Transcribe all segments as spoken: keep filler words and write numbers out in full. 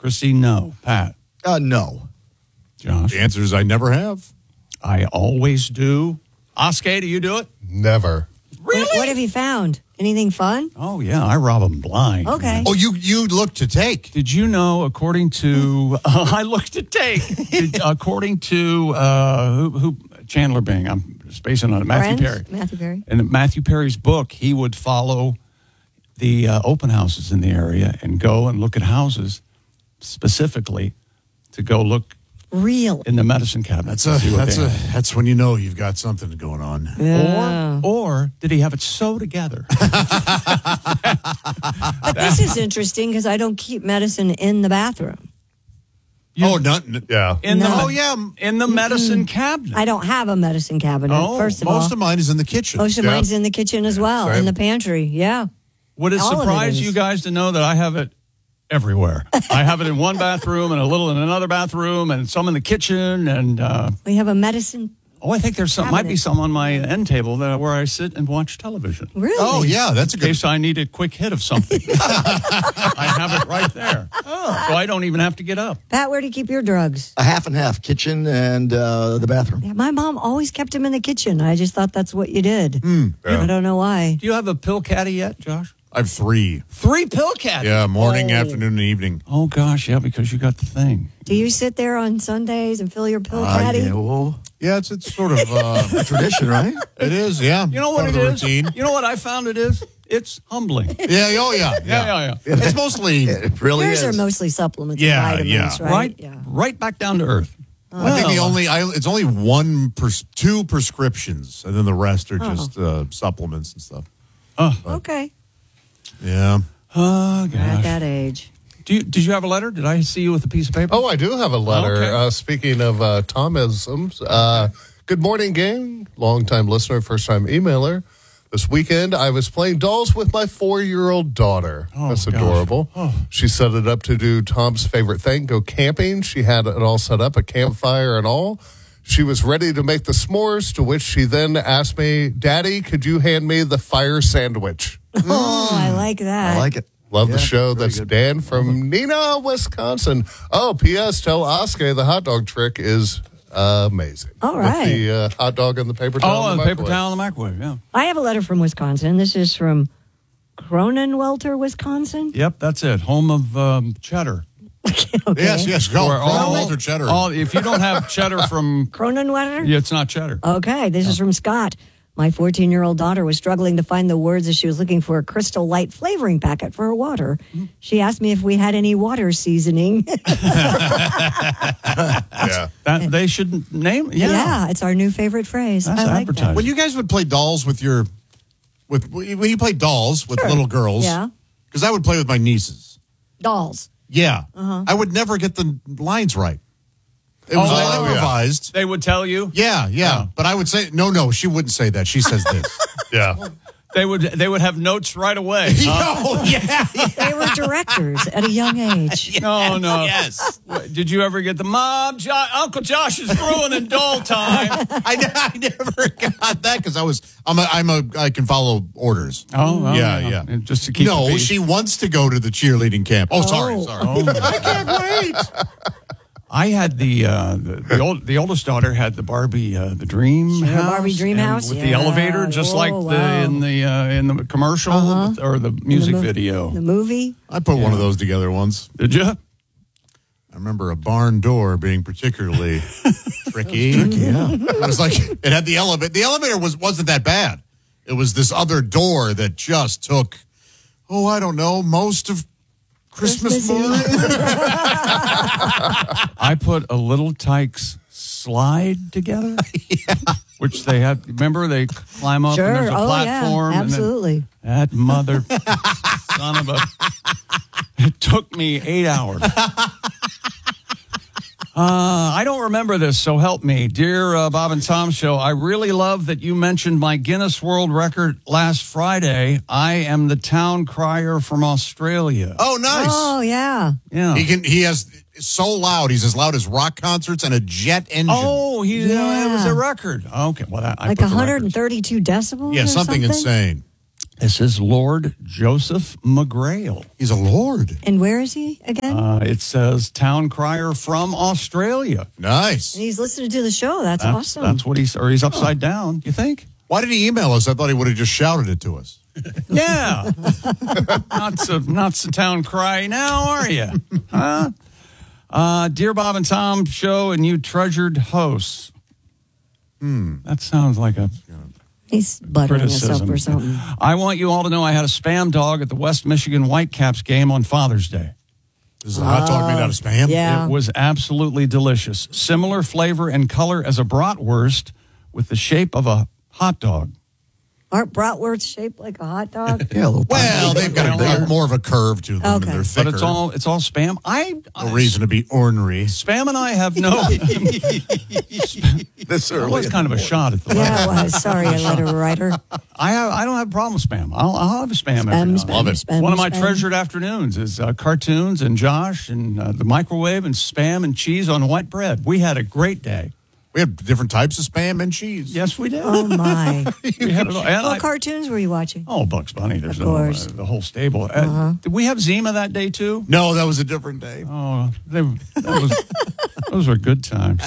Christy, no. Pat? Uh, no. Josh? The answer is I never have. I always do. Oskay, do you do it? Never. Really? What, what have you found? Anything fun? Oh, yeah. I rob them blind. Okay. Oh, you you look to take. Did you know, according to, uh, I looked to take, Did, according to, uh, who, who, Chandler Bing, I'm spacing on it, Matthew Friends? Perry. Matthew Perry. In Matthew Perry's book, he would follow the uh, open houses in the area and go and look at houses specifically to go look Real. in the medicine cabinet. That's to a see what that's they a have. that's when you know you've got something going on. Yeah. Or, or did he have it sew together? But this is interesting because I don't keep medicine in the bathroom. You- oh, nothing. Yeah. in the, No. Oh, yeah. in the medicine cabinet. I don't have a medicine cabinet, Oh, first of Most all. of mine is in the kitchen. Most of Yeah. mine's in the kitchen as well, Same. in the pantry. Yeah. Would it All of it surprise is. you guys to know that I have it everywhere? I have it in one bathroom and a little in another bathroom and some in the kitchen. And, uh, We have a medicine. oh, I think there's some, might be Cabinet. some on my end table that, where I sit and watch television. Really? Oh, yeah. That's a In good. case I need a quick hit of something. I have it right there. So I don't even have to get up. Pat, where do you keep your drugs? A half and half, kitchen and uh, the bathroom. Yeah, my mom always kept them in the kitchen. I just thought that's what you did. Mm, yeah. I don't know why. Do you have a pill caddy yet, Josh? I have three. Three pill caddies? Yeah, morning, Oh. afternoon, and evening. Oh, gosh, yeah, because you got the thing. Do you sit there on Sundays and fill your pill Uh, caddy? yeah, well, Yeah, it's it's sort of uh, tradition, right? it is. Yeah, You know what Part it of the is? routine. You know what I found it is? It's humbling. Yeah. Oh, yeah. Yeah, yeah, yeah. It's mostly. It really Yours is. are mostly supplements Yeah, and vitamins, yeah. right? Right, Yeah. right back down to earth. I think the Well, only I, it's only one pers- two prescriptions, and then the rest are Oh. just uh, supplements and stuff. Okay. Yeah. Oh, We're at gosh. that age. Do you, did you have a letter? Did I see you with a piece of paper? Oh, I do have a letter. Okay. Uh, speaking of uh, Thomisms, uh, good morning, gang. Long-time listener, first-time emailer. This weekend, I was playing dolls with my four-year-old daughter. Oh, That's gosh. adorable. Oh. She set it up to do Tom's favorite thing, go camping. She had it all set up, a campfire and all. She was ready to make the s'mores, to which she then asked me, Daddy, could you hand me the fire sandwich? Oh, I like that. I like it. Love the Yeah, show. very That's good. Dan from Neenah, Wisconsin. Oh, P S. Tell Oskay the hot dog trick is amazing. All With right. the uh, hot dog and the paper towel. Oh, in the the paper microwave. towel in the microwave, yeah. I have a letter from Wisconsin. This is from Cronenwelter, Wisconsin. Yep, that's it. Home of um, cheddar. Okay. Yes. Yes. Go. Where all- Walter Cheddar. all- if you don't have cheddar from, Cronenwetter? yeah, it's not cheddar. Okay, this is from Scott. My fourteen-year-old daughter was struggling to find the words as she was looking for a Crystal Light flavoring packet for her water. She asked me if we had any water seasoning. Yeah. That, they should name, yeah. yeah, it's our new favorite phrase. That's I like advertising. that. when you guys would play dolls with your, with when you play dolls with Sure. little girls, Yeah. because I would play with my nieces. Dolls. Yeah, Uh-huh. I would never get the lines right. It was Oh, all yeah. improvised. They would tell you. Yeah, yeah. Oh. But I would say, no, no, she wouldn't say that. She says this. Yeah. They would they would have notes right away. huh? Oh, yeah. They were directors at a young age. No, no. Yes. What, did you ever get the Mom, jo- Uncle Josh is ruining doll time? I, ne- I never got that because I was, I'm a, I'm a, I can follow orders. Oh, well, Yeah, yeah. And just to keep the No, peace. she wants to go to the cheerleading camp. Oh, sorry, Oh. sorry. Oh, my I can't wait. I had the uh, the the, old, the oldest daughter had the Barbie uh, the Dream Sure, House, Barbie Dream and House? with the Yeah. elevator, just Oh, like the wow. in the uh, in the commercial Uh-huh. or the music The mo- video. The movie. I put one of those together once. Did you? I remember a barn door being particularly tricky. Yeah. It was like it had the elevator. The elevator was wasn't that bad. It was this other door that just took, oh, I don't know, most of Christmas, Christmas Eve. morning. I put a little Tykes slide together, which they had. Remember, they climb up and Sure. there's a Oh, platform. yeah. and then Absolutely. that mother son of a. It took me eight hours. Uh, I don't remember this, so help me. Dear uh, Bob and Tom Show, I really love that you mentioned my Guinness World Record last Friday. I am the town crier from Australia. Oh, nice. Oh, yeah. Yeah. He can. He has it's so loud. He's as loud as rock concerts and a jet engine. Oh, he, uh, it was Yeah. a record. Okay, well, that, I Like put the one records. thirty-two decibels yeah, or something, something insane. This is Lord Joseph McGrail. He's a lord. And where is he again? Uh, it says town crier from Australia. Nice. And he's listening to the show. That's, That's, awesome. that's what he's, or he's upside down, you think? Why did he email us? I thought he would have just shouted it to us. Yeah. not so, not so town cry now, are you? Huh? Uh, Dear Bob and Tom show and you treasured hosts. Hmm. That sounds like a He's buttering us up criticism. or something. I want you all to know I had a Spam dog at the West Michigan Whitecaps game on Father's Day. This is a hot dog made out of spam? Yeah. It was absolutely delicious. Similar flavor and color as a bratwurst with the shape of a hot dog. Aren't bratwursts shaped like a hot dog? Yeah, a little Well, they've got a Bigger. bit more of a curve to them, Okay. and they're thicker. But it's all it's all Spam. I, I no reason to be ornery. Spam and I have no. This It early. was kind of a shot at the letter. Yeah, I was. Sorry, I let her write her. I have, I don't have a problem with Spam. I'll, I'll have a Spam. every now Spam, and spam, then. Love it. spam, One of my spam. treasured afternoons is uh, cartoons and Josh and uh, the microwave and Spam and cheese on white bread. We had a great day. We have different types of spam and cheese. Yes, we did. Oh, my. We had it all. And What I- cartoons were you watching? oh, Bugs Bunny. There's Of no, course. uh, the whole stable. Uh, Did we have Zima that day too? No, that was a different day. Oh, they, that was, those were good times.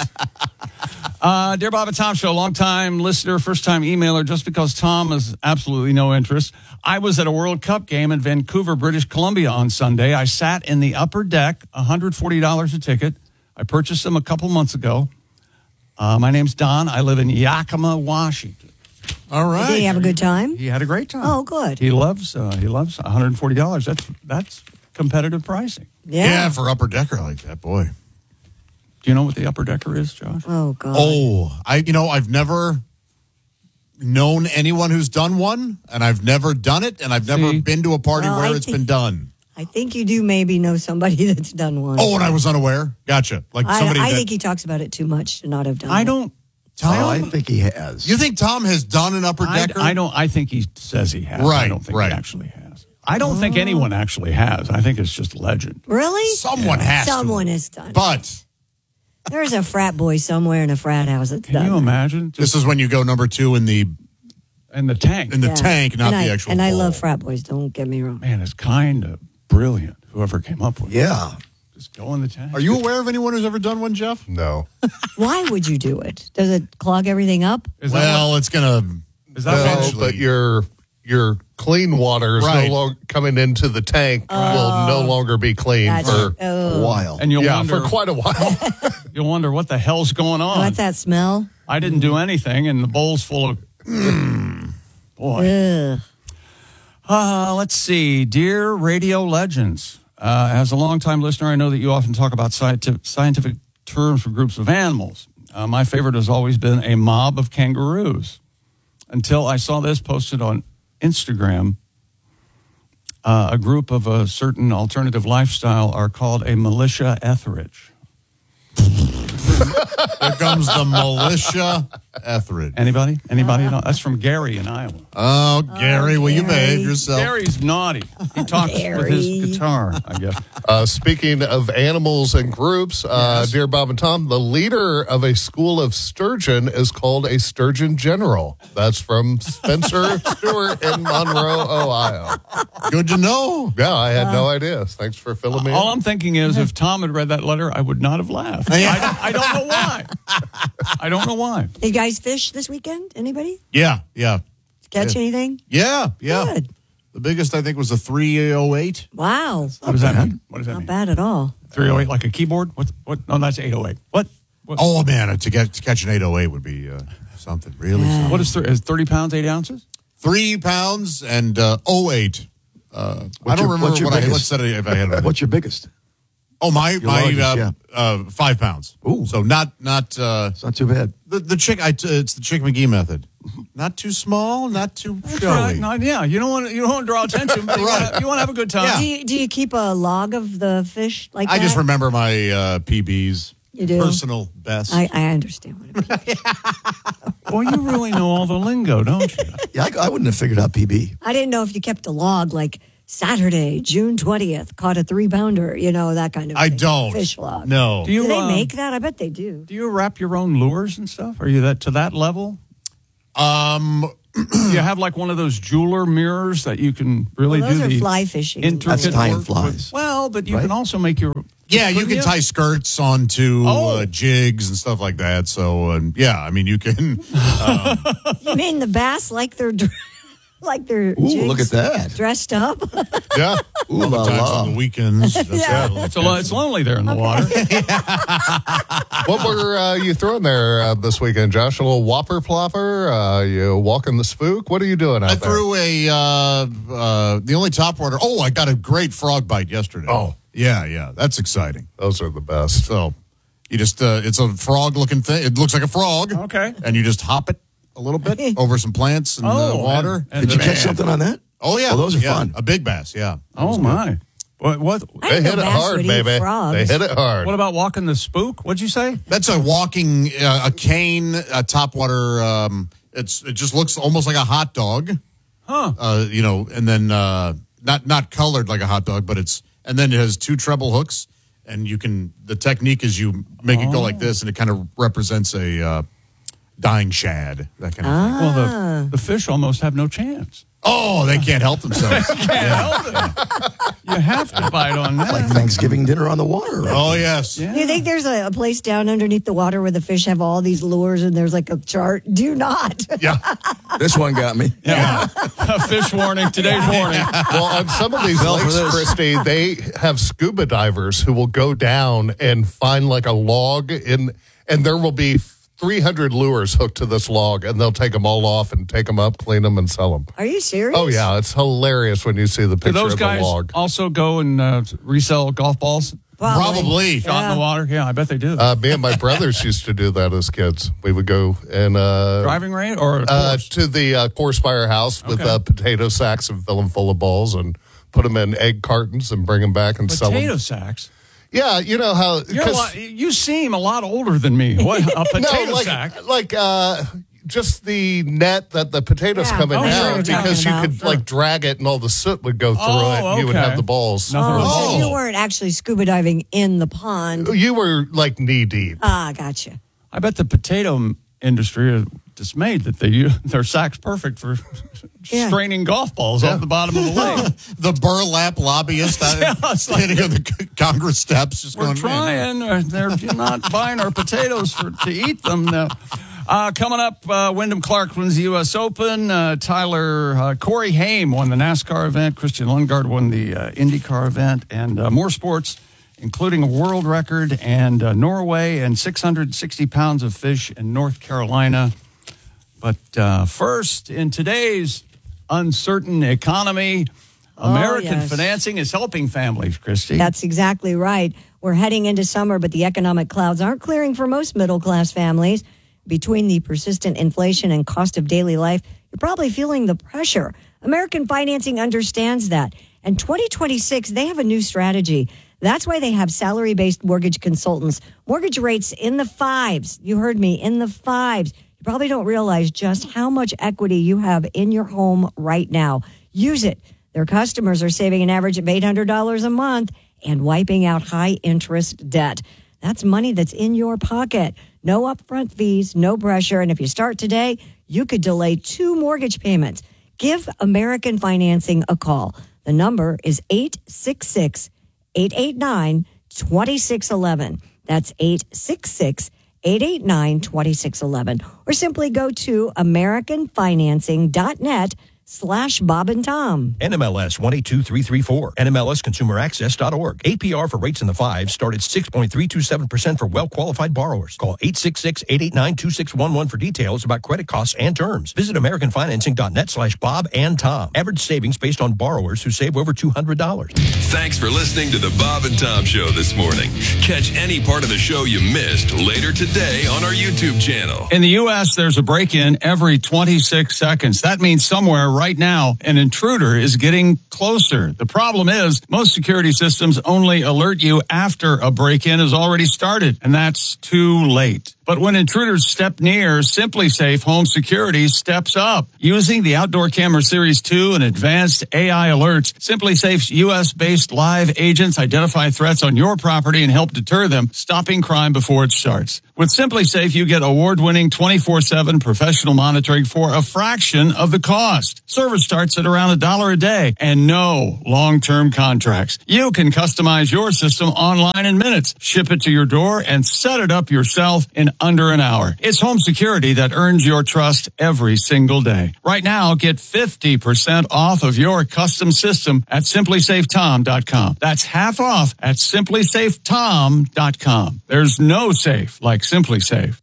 Uh, Dear Bob and Tom Show, long-time listener, first-time emailer, just because Tom has absolutely no interest. I was at a World Cup game in Vancouver, British Columbia on Sunday. I sat in the upper deck, one hundred forty dollars a ticket. I purchased them a couple months ago. Uh, my name's Don. I live in Yakima, Washington. All right. Did he have a good time? He had a great time. Oh, good. He loves uh, he loves one hundred forty dollars. That's that's competitive pricing. Yeah. Yeah, for upper decker like that, boy. Do you know what the upper decker is, Josh? Oh, God. Oh, I you know I've never known anyone who's done one, and I've never done it, and I've never See? been to a party Well, where I it's think- been done. I think you do maybe know somebody that's done one. Oh, and I was unaware. Gotcha. Like I, somebody. I that, think he talks about it too much to not have done I it. don't. Tom, Oh, I think he has. you think Tom has done an upper I, decker? I don't. I think he says he has. I Right, don't think right. he actually has. I don't think anyone actually has. I think it's just legend. Really? Someone has. Someone to. has done it. But There's a frat boy somewhere in a frat house that's Can done you it. imagine? Just this is when you go number two in the in the tank. in the Yeah. tank, not and the I, actual. And I bowl. love frat boys, don't get me wrong. Man, it's kind of brilliant. Whoever came up with it. Yeah. Just go in the tank. Are you aware of anyone who's ever done one, Jeff? No. Why would you do it? Does it clog everything up? Is that Well, it's gonna. what- is that No, what- Eventually. but your your clean water is Right. no longer coming into the tank will no longer be clean That's for A oh. while. and you'll yeah wonder, for quite a while. you'll wonder what the hell's going on. What's that smell? I didn't do anything, and the bowl's full of. Mm, boy. Ugh. Uh, let's see. Dear Radio Legends, uh, as a longtime listener, I know that you often talk about scientific, scientific terms for groups of animals. Uh, my favorite has always been a mob of kangaroos. Until I saw this posted on Instagram, uh, a group of a certain alternative lifestyle are called a militia Etheridge. Here comes the militia Etheridge. Anybody? Anybody? know? That's from Gary in Iowa. Oh, Gary, will you Gary. behave yourself? Gary's naughty. He talks with his Gary. guitar, I guess. Uh, speaking of animals and groups, uh, Yes. dear Bob and Tom, the leader of a school of sturgeon is called a sturgeon general. That's from Spencer Stewart in Monroe, Ohio. Good to know. Yeah, I had no idea. Thanks for filling me All in. I'm thinking is if Tom had read that letter, I would not have laughed. I, don't, I don't know why. I don't know why. Did you guys fish this weekend? Anybody? Yeah, yeah, Catch Yeah. anything? yeah, yeah. Good. The biggest I think was a three oh eight. Wow. What does that mean? What does that Not mean? bad at all. three oh eight, like a keyboard? What? What? No, that's eight oh eight. What? What, Oh man, to get to catch an eight oh eight would be uh, something really. Yeah. Something. what is, th- is thirty pounds, eight ounces? Three pounds and uh, oh eight. Uh, I What's don't your- remember what's your what I biggest? let's set it if I had it. What's your biggest? Oh my my largest, uh, yeah. uh, five pounds. Ooh. So not not uh, It's not too bad. the the chick. I t- it's the Chick McGee method. Not too small, not too That's showy. right. No, yeah, you don't want you don't want to draw attention, but you Right. want to have a good time. Yeah. Do you, do you keep a log of the fish like I that? just remember my uh, P Bs. You do? Personal best. I, I understand what it means. Boy, you really know all the lingo, don't you? Yeah, I, I wouldn't have figured out P B. I didn't know if you kept a log like Saturday, June twentieth, caught a three pounder, you know, that kind of I thing. don't. Fish log. No. Do you Do they uh, make that? I bet they do. Do you wrap your own lures and stuff? Are you that to that level? Um, you have like one of those jeweler mirrors that you can really Well, those do are the fly fishing. intricate That's tying work flies. with- Well, but you Right? can also make your Yeah, you couldn't can tie skirts onto Oh. uh, jigs and stuff like that. So, uh, yeah, I mean, you can. You mean the bass like they're dr- like they're Ooh, jigs look at that. dressed up? Yeah. Ooh la Sometimes la. on the weekends. That's Yeah. right. It's, a, lo- it's lonely there in the water. What were uh, you throwing there uh, this weekend, Josh? A little whopper plopper? Uh, you walking the spook? What are you doing out I there? threw a, uh, uh, the only top water. Oh, I got a great frog bite yesterday. Oh. Yeah, yeah. That's exciting. Those are the best. So you just, uh, it's a frog looking thing. It looks like a frog. Okay. And you just hop it a little bit over some plants and uh, Oh, water. and- and Did you the- catch something on that? oh, yeah. Oh, those are Yeah, fun. A big bass, yeah. That Oh was good. my! What what I They didn't hit know it bass hard, would eat baby. frogs. They hit it hard. what about walking the spook? What'd you say? That's a walking, uh, a cane, a topwater. Um, it's it just looks almost like a hot dog. Huh? Uh, you know, and then uh, not not colored like a hot dog, but it's and then it has two treble hooks, and you can. The technique is you make it go like this, and it kind of represents a uh, dying shad. That kind of thing. Well, the the fish almost have no chance. Oh, they can't help themselves. You have to bite on that. Like Thanksgiving dinner on the water. Right? Oh yes. Yeah. Do you think there's a, a place down underneath the water where the fish have all these lures and there's like a chart? Do not. Yeah. This one got me. Yeah. A fish warning. Today's warning. Well, on some of these Fell for lakes, this. Christy, they have scuba divers who will go down and find like a log in, and there will be three hundred lures hooked to this log, and they'll take them all off and take them up, clean them, and sell them. Are you serious? Oh, yeah. It's hilarious when you see the Do picture those of the guys log. also go and uh, resell golf balls Probably. shot in the water? Yeah, I bet they do. Uh, me and my brothers used to do that as kids. We would go and uh, Driving range or a uh, course? to the uh, Course Firehouse with Okay. uh, potato sacks and fill them full of balls and put them in egg cartons and bring them back and sell potato them. sacks. Yeah, you know how. You're a 'cause- lot, you seem a lot older than me. What a potato no, like, sack? like uh, just the net that the potatoes Yeah, come in oh, sure, now you're because talking you about. could like drag it and all the soot would go through Oh, it. And you would okay. have the balls. Nothing Oh, wrong. so Oh. you weren't actually scuba diving in the pond. You were like knee deep. Ah, gotcha. I bet the potato industry is dismayed that they use their sack's perfect for Yeah. straining golf balls off the bottom of the lake. The burlap lobbyist uh, Yeah, it's like- standing on the c- Congress steps, just We're going. "Man, trying. uh, They're not buying our potatoes for, to eat them. No. Uh, coming up, uh, Wyndham Clark wins the U S Open. Uh, Tyler uh, Corey Haim won the NASCAR event. Christian Lundgaard won the uh, IndyCar event, and uh, more sports, including a world record and uh, Norway and six hundred sixty pounds of fish in North Carolina. But uh, first, in today's uncertain economy, American yes. financing is helping families, Christy. That's exactly right. We're heading into summer, but the economic clouds aren't clearing for most middle class families. Between the persistent inflation and cost of daily life, you're probably feeling the pressure. American Financing understands that. And twenty twenty-six, they have a new strategy. That's why they have salary-based mortgage consultants, mortgage rates in the fives. You heard me, in the fives. You probably don't realize just how much equity you have in your home right now. Use it. Their customers are saving an average of eight hundred dollars a month and wiping out high-interest debt. That's money that's in your pocket. No upfront fees, no pressure. And if you start today, you could delay two mortgage payments. Give American Financing a call. The number is eight six six, eight eight nine, two six one one. That's eight six six, eight eight nine, two six one one. Or simply go to americanfinancing.net slash Bob and Tom. N M L S one eight two three three four. N M L S consumer access dot org. A P R for rates in the fives start at six point three two seven percent for well-qualified borrowers. Call eight six six, eight eight nine, two six one one for details about credit costs and terms. Visit americanfinancing.net slash Bob and Tom. Average savings based on borrowers who save over two hundred dollars. Thanks for listening to the Bob and Tom Show this morning. Catch any part of the show you missed later today on our YouTube channel. In the U S, there's a break-in every twenty-six seconds. That means somewhere right now an intruder is getting closer. The problem is most security systems only alert you after a break-in has already started, and that's too late. But when intruders step near, SimpliSafe Home Security steps up. Using the Outdoor Camera Series two and advanced A I alerts, SimpliSafe's U S-based live agents identify threats on your property and help deter them, stopping crime before it starts. With SimpliSafe, you get award-winning twenty-four seven professional monitoring for a fraction of the cost. Service starts at around a dollar a day and no long-term contracts. You can customize your system online in minutes, ship it to your door, and set it up yourself in under an hour. It's home security that earns your trust every single day. Right now, get fifty percent off of your custom system at simply safe tom dot com. That's half off at simply safe tom dot com. There's no safe like SimpliSafe.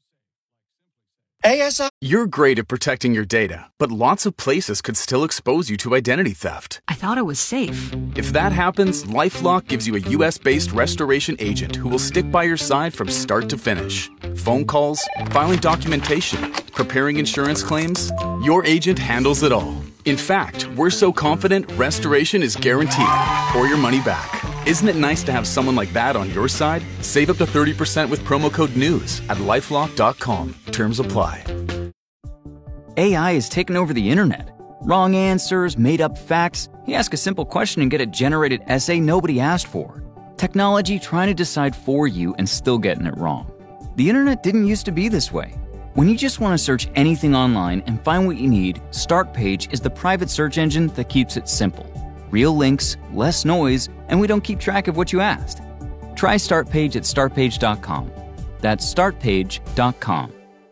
A S I. You're great at protecting your data, but lots of places could still expose you to identity theft. I thought it was safe. If that happens, LifeLock gives you a U S-based restoration agent who will stick by your side from start to finish. Phone calls, filing documentation, preparing insurance claims, your agent handles it all. In fact, we're so confident restoration is guaranteed or your money back. Isn't it nice to have someone like that on your side? Save up to thirty percent with promo code NEWS at lifelock dot com. Terms apply. A I has taken over the internet. Wrong answers, made-up facts. You ask a simple question and get a generated essay nobody asked for. Technology trying to decide for you and still getting it wrong. The internet didn't used to be this way. When you just want to search anything online and find what you need, StartPage is the private search engine that keeps it simple. Real links, less noise, and we don't keep track of what you asked. Try StartPage at start page dot com. That's start page dot com.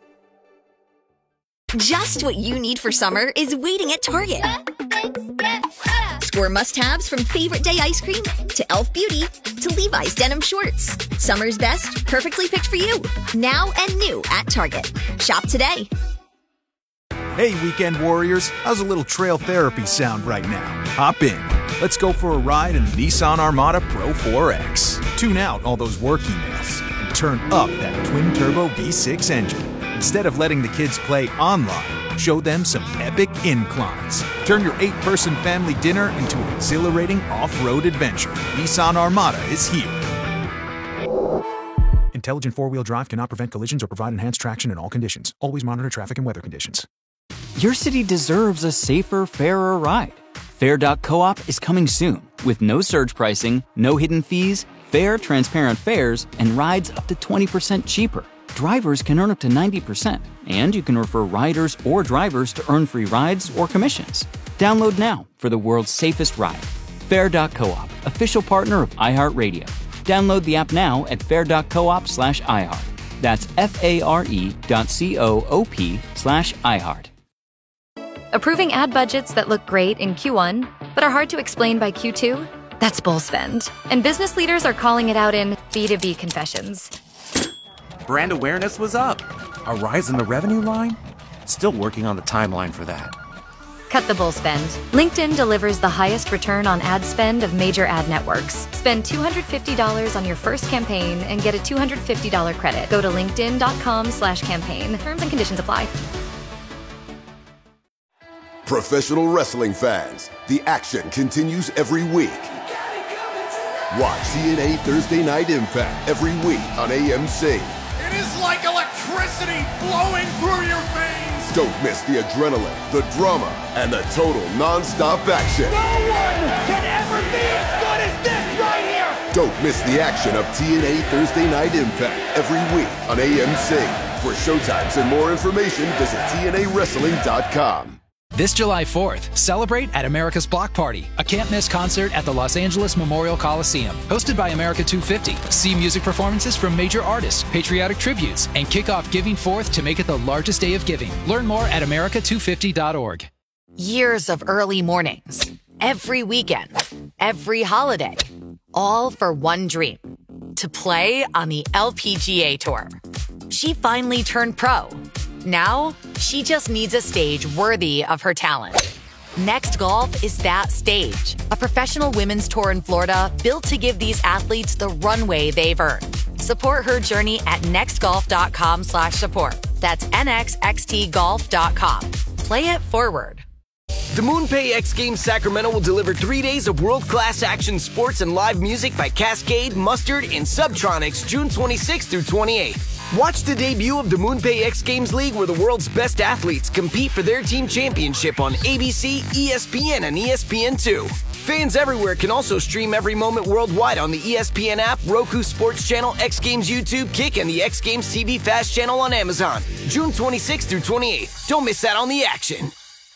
Just what you need for summer is waiting at Target. Score must-haves from favorite day ice cream to e l f Beauty to Levi's denim shorts. Summer's best, perfectly picked for you. Now and new at Target. Shop today. Hey, weekend warriors. How's a little trail therapy sound right now? Hop in. Let's go for a ride in the Nissan Armada Pro four X. Tune out all those work emails and turn up that twin-turbo V six engine. Instead of letting the kids play online, show them some epic inclines. Turn your eight-person family dinner into an exhilarating off-road adventure. Nissan Armada is here. Intelligent four-wheel drive cannot prevent collisions or provide enhanced traction in all conditions. Always monitor traffic and weather conditions. Your city deserves a safer, fairer ride. Fair dot coop is coming soon with no surge pricing, no hidden fees, fair, transparent fares, and rides up to twenty percent cheaper. Drivers can earn up to ninety percent, and you can refer riders or drivers to earn free rides or commissions. Download now for the world's safest ride. Fair dot coop, official partner of iHeartRadio. Download the app now at fair dot coop slash iHeart. That's F-A-R-E dot C-O-O-P slash iHeart. Approving ad budgets that look great in Q one, but are hard to explain by Q two? That's bull spend. And business leaders are calling it out in B two B confessions. Brand awareness was up. A rise in the revenue line? Still working on the timeline for that. Cut the bull spend. LinkedIn delivers the highest return on ad spend of major ad networks. Spend two hundred fifty dollars on your first campaign and get a two hundred fifty dollars credit. Go to linkedin.com slash campaign. Terms and conditions apply. Professional wrestling fans, the action continues every week. Watch T N A Thursday Night Impact every week on A M C. It is like electricity flowing through your veins. Don't miss the adrenaline, the drama, and the total non-stop action. No one can ever be as good as this right here. Don't miss the action of T N A Thursday Night Impact every week on A M C. For showtimes and more information, visit T N A wrestling dot com. This July fourth, celebrate at America's Block Party, a can't-miss concert at the Los Angeles Memorial Coliseum. Hosted by America two fifty. See music performances from major artists, patriotic tributes, and kick off Giving Fourth to make it the largest day of giving. Learn more at America two fifty dot org. Years of early mornings, every weekend, every holiday, all for one dream, to play on the L P G A Tour. She finally turned pro. Now, she just needs a stage worthy of her talent. Next Golf is that stage, a professional women's tour in Florida built to give these athletes the runway they've earned. Support her journey at nextgolf.com slash support. That's N X X T golf dot com. Play it forward. The MoonPay X Games Sacramento will deliver three days of world-class action sports and live music by Cascade, Mustard, and Subtronics June twenty-sixth through twenty-eighth. Watch the debut of the MoonPay X Games League, where the world's best athletes compete for their team championship on A B C, E S P N, and E S P N two. Fans everywhere can also stream every moment worldwide on the E S P N app, Roku Sports Channel, X Games YouTube, Kick, and the X Games T V Fast channel on Amazon. June twenty-sixth through twenty-eighth. Don't miss out on the action.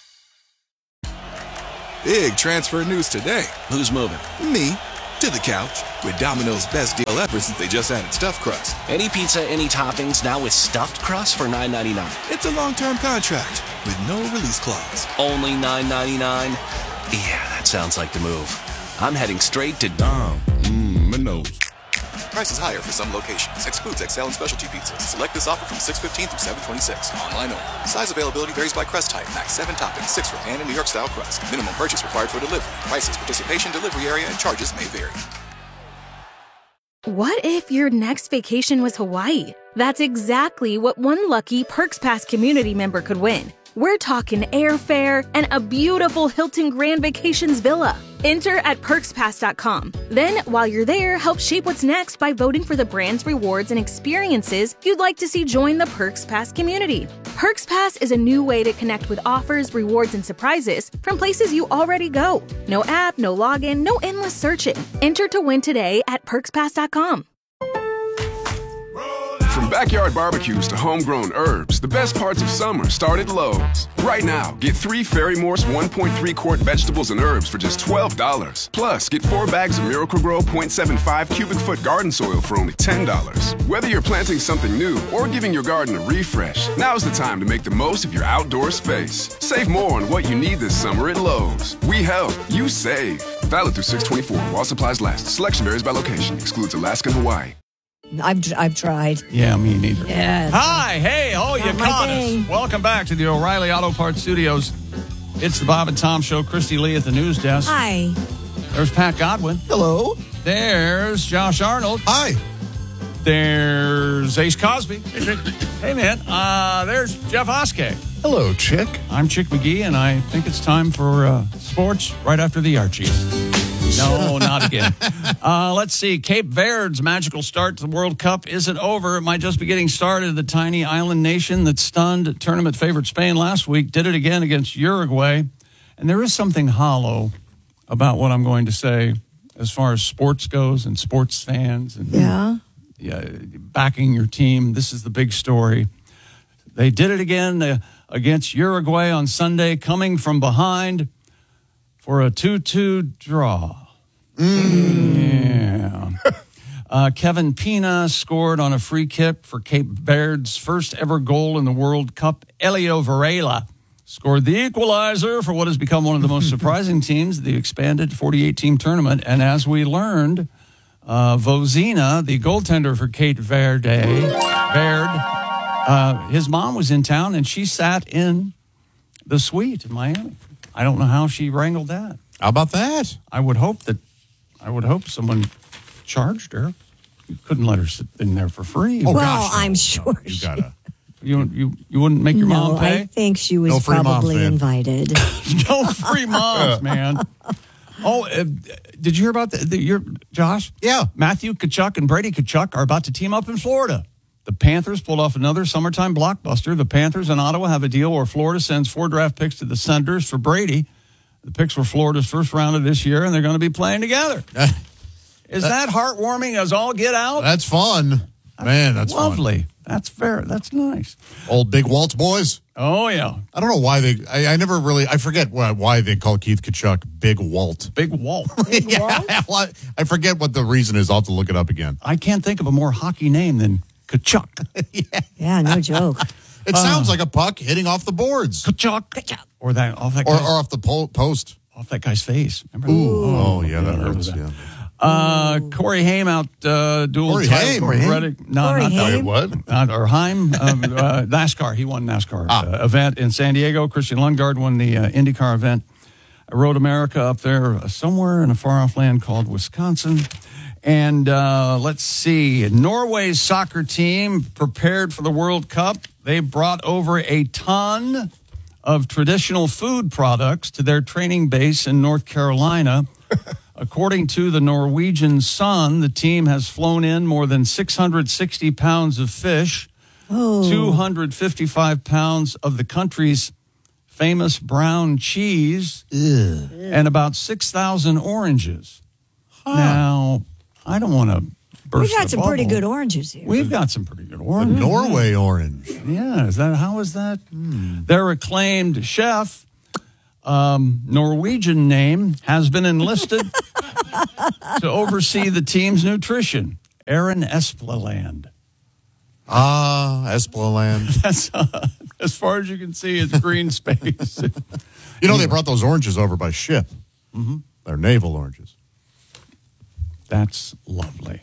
Big transfer news today. Who's moving? Me. To the couch. With Domino's best deal ever since they just added stuffed crust. Any pizza, any toppings, now with stuffed crust for nine ninety-nine. It's a long-term contract with no release clause. Only nine ninety-nine? Yeah, that sounds like the move. I'm heading straight to Dom. Mmm, Minos. Prices higher for some locations. Excludes X L and specialty pizzas. Select this offer from six fifteen through seven twenty-six. Online only. Size availability varies by crust type. Max seven toppings, six for pan and New York style crust. Minimum purchase required for delivery. Prices, participation, delivery area, and charges may vary. What if your next vacation was Hawaii? That's exactly what one lucky Perks Pass community member could win. We're talking airfare and a beautiful Hilton Grand Vacations villa. Enter at perks pass dot com. Then, while you're there, help shape what's next by voting for the brands, rewards, and experiences you'd like to see join the Perks Pass community. Perks Pass is a new way to connect with offers, rewards, and surprises from places you already go. No app, no login, no endless searching. Enter to win today at perks pass dot com. From backyard barbecues to homegrown herbs, the best parts of summer start at Lowe's. Right now, get three Fairy Morse one point three quart vegetables and herbs for just twelve dollars. Plus, get four bags of Miracle-Gro point seven five cubic foot garden soil for only ten dollars. Whether you're planting something new or giving your garden a refresh, now's the time to make the most of your outdoor space. Save more on what you need this summer at Lowe's. We help, you save. Valid through six twenty-four while supplies last. Selection varies by location. Excludes Alaska and Hawaii. I've I've tried. Yeah, me neither. Yes. Hi, hey, oh, you Not my caught thing. us. Welcome back to the O'Reilly Auto Parts Studios. It's the Bob and Tom Show. Christy Lee at the news desk. Hi. There's Pat Godwin. Hello. There's Josh Arnold. Hi. There's Ace Cosby. Hey, man. Uh, there's Jeff Oskey. Hello, Chick. I'm Chick McGee, and I think it's time for uh, sports right after the Archie. No, not again. Uh, let's see. Cape Verde's magical start to the World Cup isn't over. It might just be getting started. The tiny island nation that stunned tournament favorite Spain last week did it again against Uruguay. And there is something hollow about what I'm going to say as far as sports goes and sports fans and Yeah. yeah, backing your team. This is the big story. They did it again uh, against Uruguay on Sunday, coming from behind for a two two draw. Yeah. uh, Kevin Pina scored on a free kick for Cape Verde's first ever goal in the World Cup. Elio Varela scored the equalizer for what has become one of the most surprising teams, the expanded forty-eight team tournament. And as we learned, uh, Vozina, the goaltender for Cape Verde, Verde, uh, his mom was in town and she sat in the suite in Miami. I don't know how she wrangled that. How about that? I would hope that, I would hope someone charged her. You couldn't let her sit in there for free. Oh, well, gosh, no. I'm sure You gotta. You you you wouldn't make your no, mom pay? I think she was No free moms, probably man. invited. No free moms, man. Oh, uh, did you hear about the, the your Josh? Yeah. Matthew Tkachuk and Brady Tkachuk are about to team up in Florida. The Panthers pulled off another summertime blockbuster. The Panthers and Ottawa have a deal where Florida sends four draft picks to the Senators for Brady. The picks were Florida's first round of this year, and they're going to be playing together. Is that, that heartwarming as all get out? That's fun. Man, that's lovely. Fun. That's fair. That's nice. Old Big Waltz boys. Oh, yeah. I don't know why they, I, I never really, I forget why, why they call Keith Tkachuk Big Walt. Big Walt. Big yeah, Walt? I forget what the reason is. I'll have to look it up again. I can't think of a more hockey name than Tkachuk. yeah. Yeah, no joke. It uh, sounds like a puck hitting off the boards. Tkachuk. Tkachuk. Or that off that or, guy's, or off the po- post. Off that guy's face. Remember? Ooh. Oh, yeah, that hurts. Yeah. Uh, Corey Haim out uh, dual Corey title. Haim? Reddick, no, Corey not that. Haim? What? Not, or Haim, uh, uh, NASCAR. He won NASCAR Ah. uh, event in San Diego. Christian Lundgaard won the uh, IndyCar event. I rode America up there uh, somewhere in a far-off land called Wisconsin. And uh, let's see, Norway's soccer team prepared for the World Cup. They brought over a ton of traditional food products to their training base in North Carolina. According to the Norwegian Sun, the team has flown in more than six hundred sixty pounds of fish, Oh. two hundred fifty-five pounds of the country's famous brown cheese, and about six thousand oranges. Now, I don't want to burst We got the some pretty bubble. good oranges here. We've got some pretty good oranges. Norway orange. Yeah, is that how is that? Their acclaimed chef, um, Norwegian name, has been enlisted to oversee the team's nutrition. Aaron Esplaland. Ah, Esplaland. That's uh, as far as you can see, it's green space. You know, they brought those oranges over by ship. Mm-hmm. They're naval oranges. That's lovely.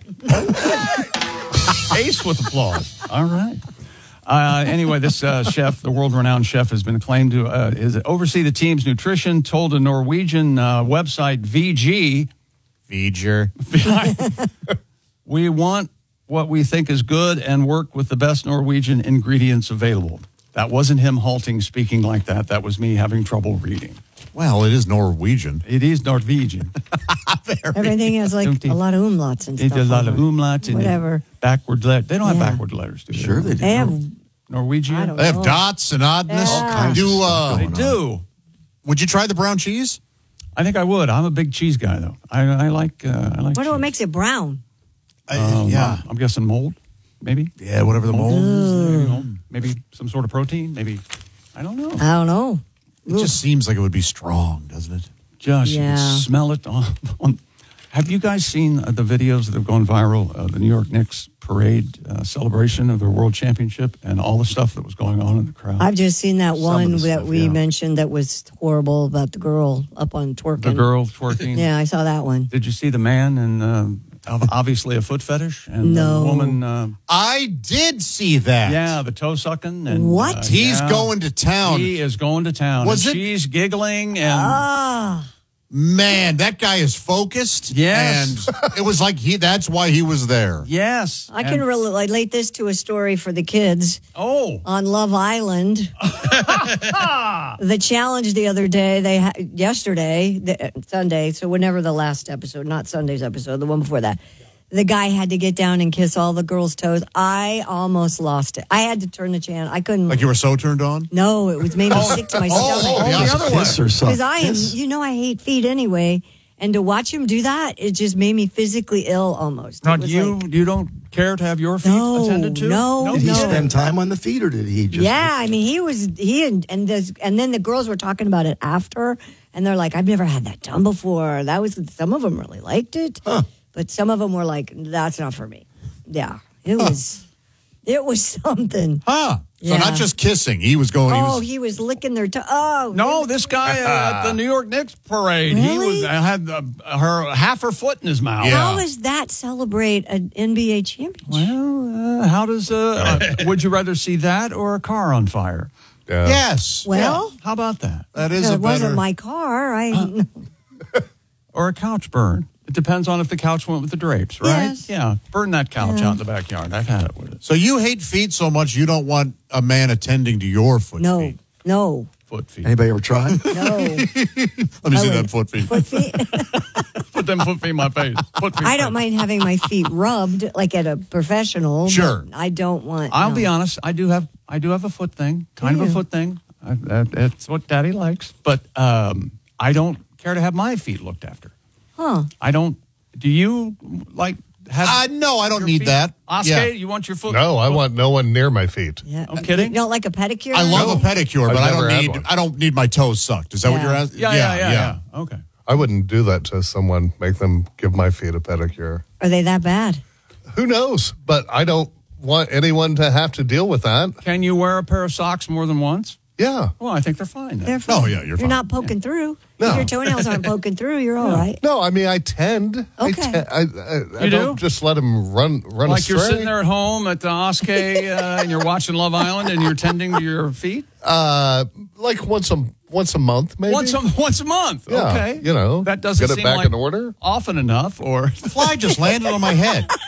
Ace with applause. All right. Uh, anyway, this uh, chef, the world-renowned chef, has been claimed to uh, is oversee the team's nutrition. Told a Norwegian uh, website, V G, V'ger. we want what we think is good and work with the best Norwegian ingredients available. That wasn't him halting speaking like that. That was me having trouble reading. Well, it is Norwegian. It is Norwegian. Everything has like a lot of umlauts and It's stuff. a lot on of it. umlauts and Whatever. backward letters. They don't have Yeah. backward letters, do they? Sure they do. They have. Norwegian? I don't They have know. dots and oddness. Yeah. All kinds do, of stuff uh, They going do. Would you try the brown cheese? I think I would. I'm a big cheese guy, though. I, I like. Uh, I like. What cheese. what makes it brown? Um, yeah. I'm guessing mold, maybe. Yeah, whatever the mold is. Maybe, mold. Maybe some sort of protein. Maybe. I don't know. I don't know. It just seems like it would be strong, doesn't it? Josh, you Yeah. can smell it on. on have you guys seen uh, the videos that have gone viral? Uh, the New York Knicks parade uh, celebration of their world championship and all the stuff that was going on in the crowd. I've just seen that Some one of the that stuff, we yeah. mentioned that was horrible about the girl up on twerking. The girl twerking. Yeah, I saw that one. Did you see the man and uh, obviously a foot fetish and No. the woman? Uh, I did see that. yeah, the toe sucking and What? uh, He's yeah. going to town. He is going to town. Was and it- She's giggling and Ah, Man, that guy is focused. Yes. And it was like he that's why he was there. yes, I can And- relate this to a story for the kids Oh, on Love Island. The challenge the other day, they ha- yesterday, the, Sunday, so whenever the last episode, not Sunday's episode, the one before that, the guy had to get down and kiss all the girls' toes. I almost lost it. I had to turn the channel. I couldn't. Like you were so turned on? No, it was made me sick to my oh, stomach. the other Kiss or something. Because I am, you know, I hate feet anyway. And to watch him do that, it just made me physically ill almost. now It was you like- you don't care to have your feet No, attended to? no, Did he no. spend time on the feet, or did he just? yeah, I mean, he was, he and, and, this, and then the girls were talking about it after. And they're like, I've never had that done before. That was, some of them really liked it. Huh. But some of them were like, that's not for me. Yeah, it was, it was something. Huh. So Yeah. not just kissing. He was going. Oh, he was, he was licking their toe. Oh, No, this guy uh, at the New York Knicks parade, he Really? was uh, had uh, her half her foot in his mouth. Yeah. How does that celebrate an N B A championship? Well, uh, how does uh, uh, would you rather see that or a car on fire? Yeah. yes. Well, Yeah. How about that? That is it a better. wasn't my car. I Or a couch burn? It depends on if the couch went with the drapes, right? Yes. Yeah, burn that couch Yeah. out in the backyard. I've had it with it. So you hate feet so much you don't want a man attending to your foot no, feet. no, Foot feet. Anybody ever tried? no. Let me I see would- that foot feet. Foot feet. Put them foot feet in my face. Foot feet. I don't mind having my feet rubbed like at a professional. but Sure. I don't want. I'll no. be honest. I do have I do have a foot thing, kind Do of a you? foot thing. I, that, that's what Daddy likes. But um, I don't care to have my feet looked after. Huh? I don't. Do you like have? Uh, no, I don't your need feet- that. Oscar, Yeah. you want your foot? No, I foot- want no one near my feet. Yeah. I'm kidding. You don't like a pedicure? I love a pedicure, I've but I never don't had need. one. I don't need my toes sucked. Is that what Yeah. you're asking? Yeah, yeah, yeah, yeah. Okay. I wouldn't do that to someone, make them give my feet a pedicure. Are they that bad? Who knows? But I don't want anyone to have to deal with that. Can you wear a pair of socks more than once? Yeah. Well, I think they're fine. Then. They're fine. Oh, yeah, you're You're fine. not poking through. No. If your toenails aren't poking through, you're all right. No, I mean I tend. I, Okay. te- I, I, I You don't do? just let him run run Like astray. you're sitting there at home at the Oscar uh, and you're watching Love Island and you're tending to your feet Uh, like once a once a month, maybe. once a once a month. Yeah, okay, you know, that doesn't get it seem back like in order. often enough. Or The fly just landed on my head.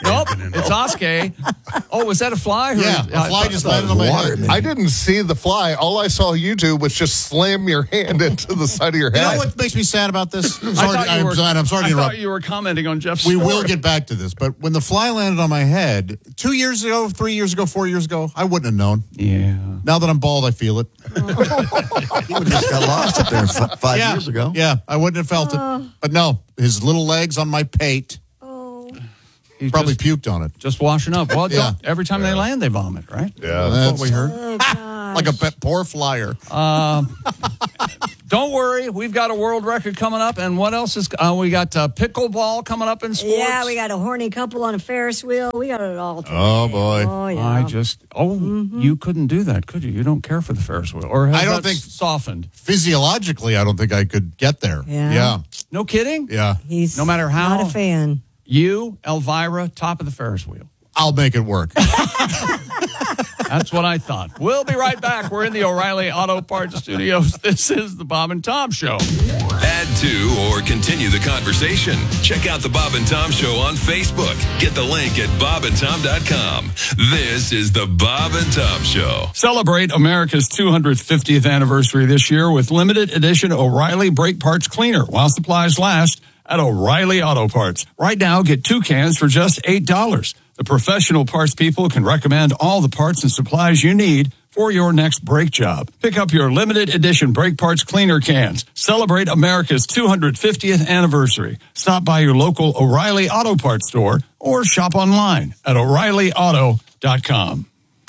Nope, it's Oskay. Oh, was that a fly? Or- Yeah, a fly just landed on my head. I didn't see the fly. All I saw you do was just slam your hand into the side of your You head. know what makes me sad about this? I'm I sorry, thought you I'm, were, sorry, I'm sorry to I interrupt. thought you were commenting on Jeff's We story. will get back to this, but when the fly landed on my head two years ago, three years ago, four years ago, I wouldn't have known. Yeah. Now that I'm bald, I feel it. You just got lost up there f- five yeah. years ago. Yeah, I wouldn't have felt it. But no, his little legs on my pate. He's Probably just, puked on it. just washing up. Well, Yeah. don't- every time they land, they vomit, right? Yeah, That's what that's we heard. Oh, like a pe- poor flyer. Um, don't worry, we've got a world record coming up, and what else is? Uh, we got uh, pickleball coming up in sports. Yeah, we got a horny couple on a Ferris wheel. We got it all. Today. Oh boy! Oh, yeah. I just oh, you couldn't do that, could you? You don't care for the Ferris wheel, or has I don't that think- softened. Physiologically, I don't think I could get there. Yeah. Yeah. No kidding. Yeah. He's No matter how- not a fan. You, Elvira, top of the Ferris wheel. I'll make it work. That's what I thought. We'll be right back. We're in the O'Reilly Auto Parts Studios. This is the Bob and Tom Show. Add to or continue the conversation. Check out the Bob and Tom Show on Facebook. Get the link at bob and tom dot com. This is the Bob and Tom Show. Celebrate America's two hundred fiftieth anniversary this year with limited edition O'Reilly Brake Parts Cleaner while supplies last at O'Reilly Auto Parts. Right now, get two cans for just eight dollars. The professional parts people can recommend all the parts and supplies you need for your next brake job. Pick up your limited edition brake parts cleaner cans. Celebrate America's two hundred fiftieth anniversary. Stop by your local O'Reilly Auto Parts store or shop online at o'reilly auto dot com.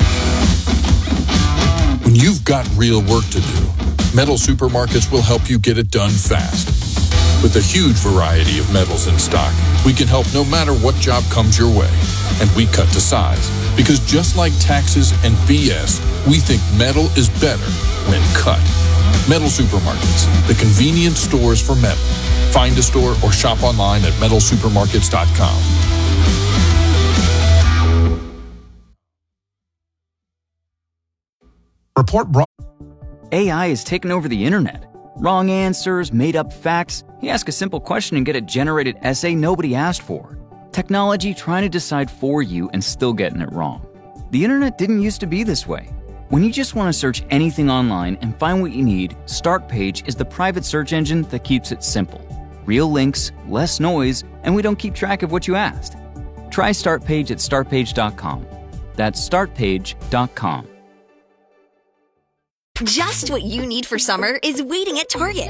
When you've got real work to do, Metal Supermarkets will help you get it done fast. With a huge variety of metals in stock, we can help no matter what job comes your way. And we cut to size. Because just like taxes and B S, we think metal is better when cut. Metal Supermarkets, the convenient stores for metal. Find a store or shop online at metal supermarkets dot com. Report brought. A I is taking over the internet. Wrong answers, made up facts. You ask a simple question and get a generated essay nobody asked for. Technology trying to decide for you and still getting it wrong. The internet didn't used to be this way. When you just want to search anything online and find what you need, Startpage is the private search engine that keeps it simple. Real links, less noise, and we don't keep track of what you asked. Try Startpage at start page dot com. That's start page dot com. Just what you need for summer is waiting at Target.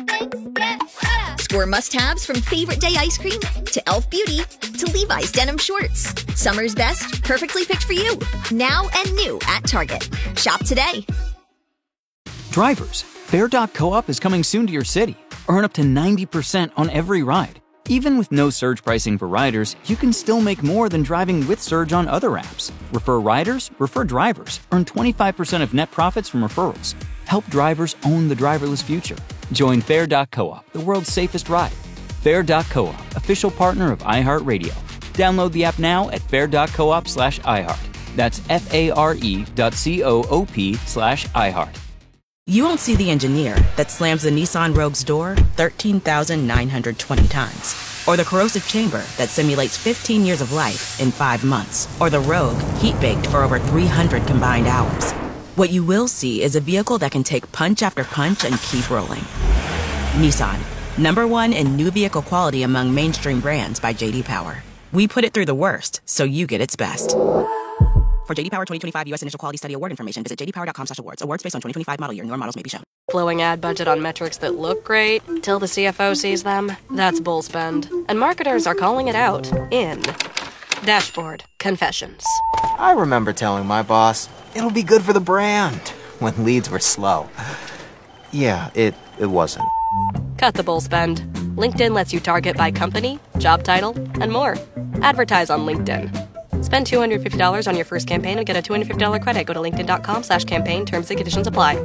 Score must-haves from favorite day ice cream to e l f Beauty to Levi's denim shorts. Summer's best, perfectly picked for you. Now and new at Target. Shop today. Drivers, Fair dot coop is coming soon to your city. Earn up to ninety percent on every ride. Even with no surge pricing for riders, you can still make more than driving with Surge on other apps. Refer riders, refer drivers. Earn twenty-five percent of net profits from referrals. Help drivers own the driverless future. Join Fair dot coop, the world's safest ride. Fair dot coop, official partner of iHeartRadio. Download the app now at fair dot coop slash iHeart. That's F-A-R-E dot C-O-O-P slash iHeart. You won't see the engineer that slams the Nissan Rogue's door thirteen thousand nine hundred twenty times. Or the corrosive chamber that simulates fifteen years of life in five months. Or the Rogue heat-baked for over three hundred combined hours. What you will see is a vehicle that can take punch after punch and keep rolling. Nissan, number one in new vehicle quality among mainstream brands by J D Power. We put it through the worst, so you get its best. For J D Power twenty twenty-five U S Initial Quality Study Award information, visit j d power dot com slash awards. Awards based on twenty twenty-five model year. Newer models may be shown. Blowing ad budget on metrics that look great till the C F O sees them? That's bull spend. And marketers are calling it out in Dashboard Confessions. I remember telling my boss, it'll be good for the brand, when leads were slow. Yeah, it, it wasn't. Cut the bull spend. LinkedIn lets you target by company, job title, and more. Advertise on LinkedIn. Spend two hundred fifty dollars on your first campaign and get a two hundred fifty dollars credit. Go to linkedin dot com slash campaign. Terms and conditions apply.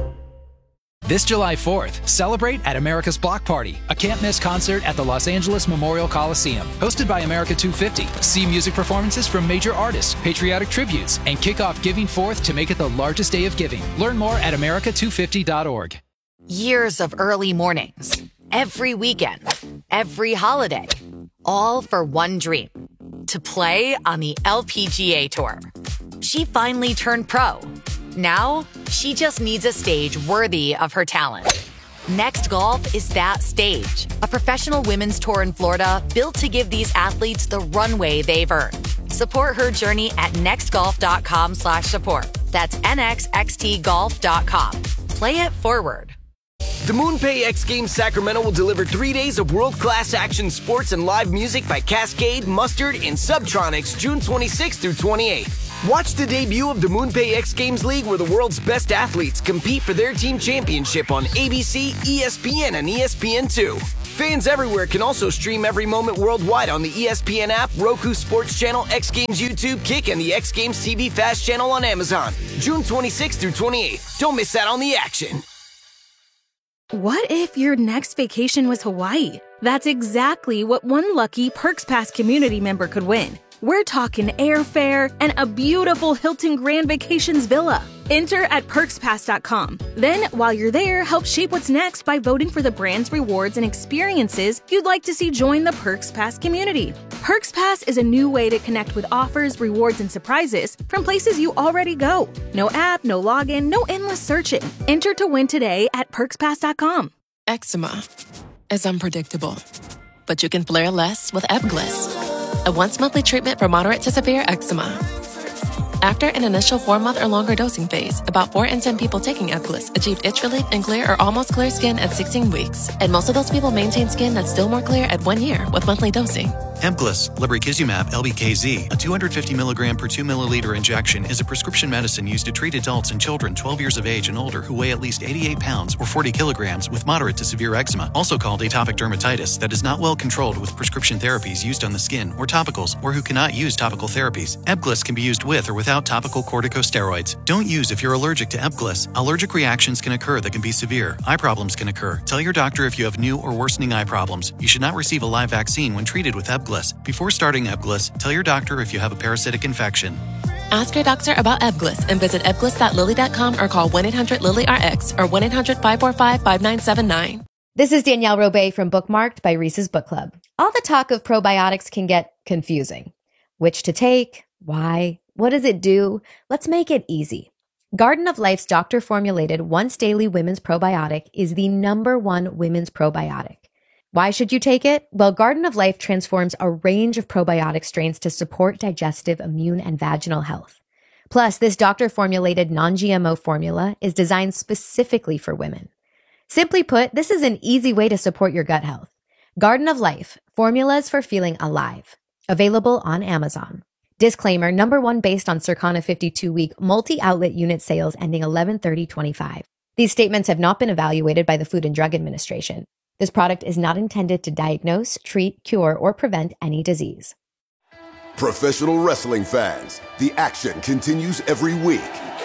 This July fourth, celebrate at America's Block Party, a can't-miss concert at the Los Angeles Memorial Coliseum. Hosted by America two fifty. See music performances from major artists, patriotic tributes, and kick off Giving Forth to make it the largest day of giving. Learn more at america two fifty dot org. Years of early mornings, every weekend, every holiday, all for one dream. to play on the L P G A Tour. She finally turned pro. Now, she just needs a stage worthy of her talent. Next Golf is that stage, a professional women's tour in Florida built to give these athletes the runway they've earned. Support her journey at nextgolf.com slash support. That's nxxt golf dot com. Play it forward. The MoonPay X Games Sacramento will deliver three days of world-class action sports and live music by Cascade, Mustard, and Subtronics June twenty-sixth through twenty-eighth. Watch the debut of the MoonPay X Games League where the world's best athletes compete for their team championship on A B C, E S P N, and E S P N two. Fans everywhere can also stream every moment worldwide on the E S P N app, Roku Sports Channel, X Games YouTube, Kick, and the X Games T V Fast Channel on Amazon. June twenty-sixth through twenty-eighth. Don't miss out on the action. What if your next vacation was Hawaii? That's exactly what one lucky Perks Pass community member could win. We're talking airfare and a beautiful Hilton Grand Vacations villa. Enter at perks pass dot com. Then, while you're there, help shape what's next by voting for the brands, rewards, and experiences you'd like to see join the Perks Pass community. Perks Pass is a new way to connect with offers, rewards, and surprises from places you already go. No app, no login, no endless searching. Enter to win today at perks pass dot com. Eczema is unpredictable, but you can flare less with Ebglyss, a once-monthly treatment for moderate to severe eczema. After an initial four-month or longer dosing phase, about four in ten people taking Ebglyss achieved itch relief and clear or almost clear skin at sixteen weeks. And most of those people maintain skin that's still more clear at one year with monthly dosing. Ebglyss, lebrikizumab L B K Z, a two hundred fifty milligram per two milliliter injection, is a prescription medicine used to treat adults and children twelve years of age and older who weigh at least eighty-eight pounds or forty kilograms with moderate to severe eczema, also called atopic dermatitis, that is not well controlled with prescription therapies used on the skin or topicals, or who cannot use topical therapies. Ebglyss can be used with or without topical corticosteroids. Don't use if you're allergic to Ebglyss. Allergic reactions can occur that can be severe. Eye problems can occur. Tell your doctor if you have new or worsening eye problems. You should not receive a live vaccine when treated with Ebglyss. Before starting Ebglyss, tell your doctor if you have a parasitic infection. Ask your doctor about Ebglyss and visit ebglyss dot lilly dot com or call one eight hundred lily R X or one eight hundred five four five five nine seven nine. This is Danielle Robay from Bookmarked by Reese's Book Club. All the talk of probiotics can get confusing. Which to take? Why? What does it do? Let's make it easy. Garden of Life's doctor-formulated once daily women's probiotic is the number one women's probiotic. Why should you take it? Well, Garden of Life transforms a range of probiotic strains to support digestive, immune, and vaginal health. Plus, this doctor-formulated non-G M O formula is designed specifically for women. Simply put, this is an easy way to support your gut health. Garden of Life, formulas for feeling alive. Available on Amazon. Disclaimer, number one based on Circana fifty-two week multi-outlet unit sales ending eleven thirty twenty-five. These statements have not been evaluated by the Food and Drug Administration. This product is not intended to diagnose, treat, cure, or prevent any disease. Professional wrestling fans, the action continues every week.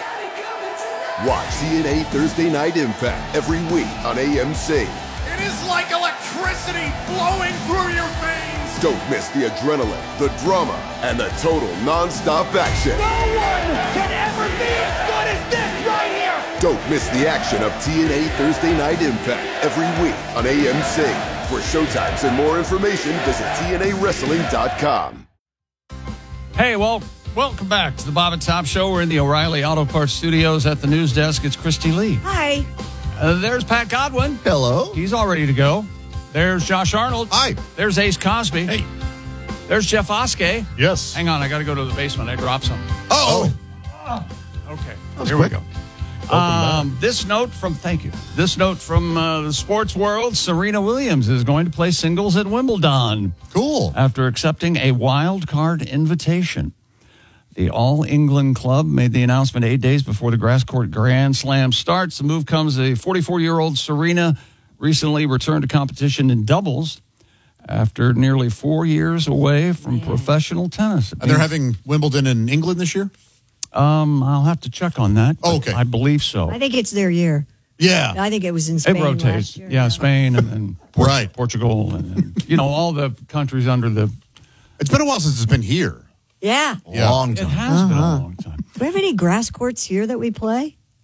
Watch T N A Thursday Night Impact every week on A M C. It is like electricity flowing through your veins. Don't miss the adrenaline, the drama, and the total non-stop action. No one can ever be as good as this right here. Don't miss the action of T N A Thursday Night Impact every week on A M C. For showtimes and more information, visit T N A wrestling dot com. Hey, well, welcome back to the Bob and Tom Show. We're in the O'Reilly Auto Parts Studios at the news desk. It's Christy Lee. Hi. Uh, there's Pat Godwin. Hello. He's all ready to go. There's Josh Arnold. Hi. There's Ace Cosby. Hey. There's Jeff Oskey. Yes. Hang on, I got to go to the basement. I dropped something. Oh. oh. Okay. was Here quick. we go. Um, this note from, thank you. This note from uh, the sports world, Serena Williams is going to play singles at Wimbledon. Cool. After accepting a wild card invitation. The All England Club made the announcement eight days before the grass court Grand Slam starts. The move comes a forty-four-year-old Serena recently returned to competition in doubles after nearly four years away from professional tennis. And they're having Wimbledon in England this year? Um, I'll have to check on that. Oh, okay. I believe so. I think it's their year. Yeah. I think it was in Spain. It rotates. last year, yeah, yeah. Spain and, and Port- Right. Portugal and, and, you know, all the countries under the... It's been a while since it's been here. Yeah. Yeah. Long It time. has been a long time. Do we have any grass courts here that we play?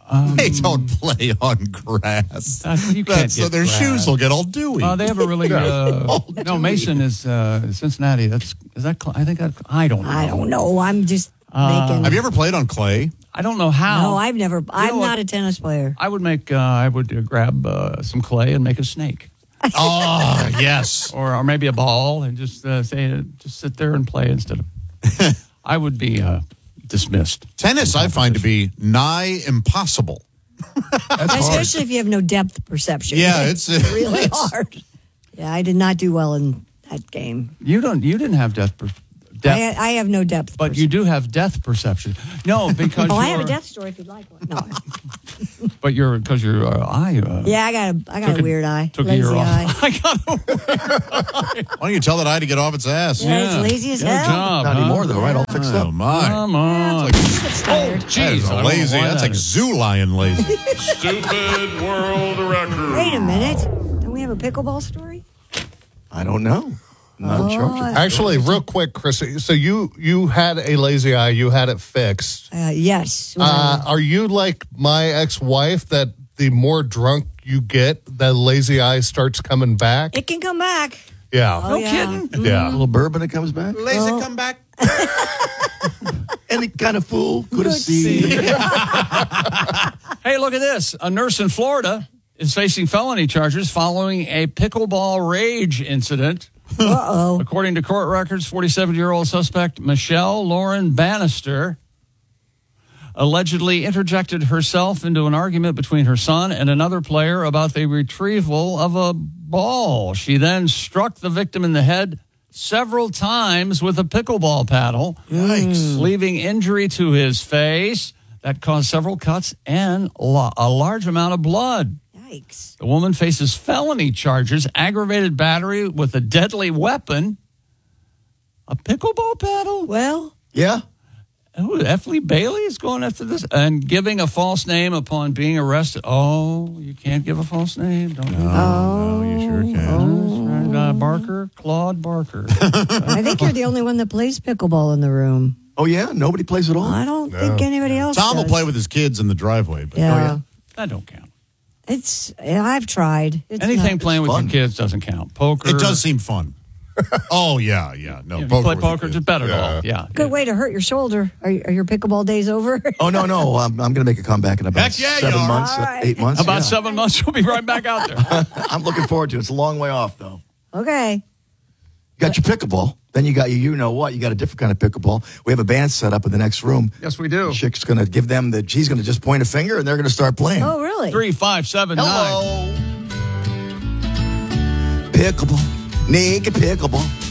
Um, they don't play on grass. Uh, you can't That's, so get their grass. shoes will get all dewy. Uh, they have a really uh, no. Mason is uh, Cincinnati. That's is that. Cl- I think that, I don't know. I don't know. I'm just Uh, making. Have you ever played on clay? I don't know how. No, I've never. I'm know what? not a tennis player. I would make. Uh, I would uh, grab uh, some clay and make a snake. Oh yes, or or maybe a ball and just uh, say uh, just sit there and play instead of. I would be uh, dismissed. Tennis, I find to be nigh impossible. Especially if you have no depth perception. Yeah, it's- really it's- hard. Yeah, I did not do well in that game. You don't. You didn't have depth. Per- depth I, I have no depth. but you do have death perception. No, because Oh, I have a you're- death story if you'd like one. No. But you're because your uh, eye. Uh, Yeah, I got a I got Took a a- weird eye. took a Lazy year off. eye. I got a weird Why don't you tell that eye to get off its ass? Yeah, it's lazy as Good hell. job. Not huh? anymore, though, right? All fixed Oh up. my! Come on. It's tired. That Jeez, is I don't a know lazy. why That's that like is. zoo lion lazy. Stupid world record. Wait a minute. Don't we have a pickleball story? I don't know. I'm not in charge of that. Actually, real quick, Chris. So you you had a lazy eye. You had it fixed. Uh, yes. Uh, are you like my ex-wife that the more drunk you get, the lazy eye starts coming back? It can come back. Yeah. Oh, yeah. A Yeah. little bourbon, it comes back. Lazy Oh. come back. Any kind of fool could have seen. Hey, look at this. A nurse in Florida is facing felony charges following a pickleball rage incident. Uh-oh. According to court records, forty-seven-year-old suspect Michelle Lauren Bannister allegedly interjected herself into an argument between her son and another player about the retrieval of a ball. She then struck the victim in the head several times with a pickleball paddle, Yikes. leaving injury to his face that caused several cuts and lo- a large amount of blood. Yikes. The woman faces felony charges, aggravated battery with a deadly weapon, a pickleball paddle. Well, Yeah. Who, F. Lee Bailey is going after this? And giving a false name upon being arrested. Oh, you can't give a false name. Don't do that. oh, No, you sure can. That's right. Uh, Barker, Claude Barker. I think you're the only one that plays pickleball in the room. Oh, yeah? Nobody plays at all? I don't think anybody else Tom will does. play with his kids in the driveway. But Yeah. Oh, yeah. That don't count. It's, yeah, I've tried. It's Anything not- playing with fun. your kids doesn't count. Poker. it does seem fun. Oh yeah, yeah. No, You know, poker play with your poker, kids. it's better Yeah. golf. Yeah. Good way to hurt your shoulder. Are, are your pickleball days over? Oh, no, no. I'm, I'm going to make a comeback in about Heck yeah, you seven are. months, All uh, right. eight months. About yeah. seven months, we'll be right back out there. I'm looking forward to it. It's a long way off, though. Okay. You got your pickleball. Then you got your, you know what? You got a different kind of pickleball. We have a band set up in the next room. Yes, we do. Chick's going to give them the, she's going to just point a finger and they're going to start playing. Oh, really? Three, five, seven, nine. Hello. Pickleball. Naked pickleball.